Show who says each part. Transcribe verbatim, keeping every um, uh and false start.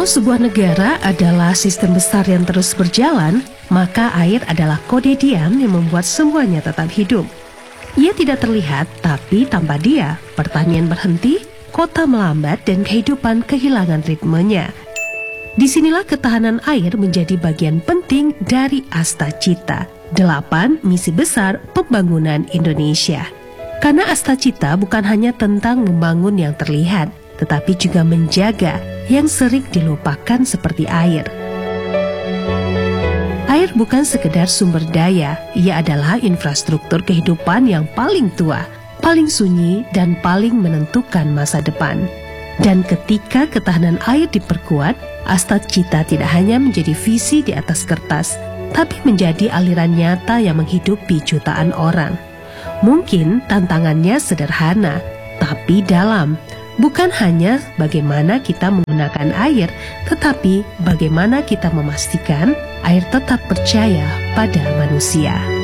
Speaker 1: sebuah negara adalah sistem besar yang terus berjalan, maka air adalah kode diam yang membuat semuanya tetap hidup. Ia tidak terlihat, tapi tanpa dia, pertanian berhenti, kota melambat, dan kehidupan kehilangan ritmenya. Disinilah ketahanan air menjadi bagian penting dari Astacita, delapan misi besar pembangunan Indonesia. Karena Astacita bukan hanya tentang membangun yang terlihat, tetapi juga menjaga yang sering dilupakan seperti air. Air bukan sekedar sumber daya, ia adalah infrastruktur kehidupan yang paling tua, paling sunyi, dan paling menentukan masa depan. Dan ketika ketahanan air diperkuat, Astacita tidak hanya menjadi visi di atas kertas, tapi menjadi aliran nyata yang menghidupi jutaan orang. Mungkin tantangannya sederhana, tapi dalam. Bukan hanya bagaimana kita menggunakan air, tetapi bagaimana kita memastikan air tetap percaya pada manusia.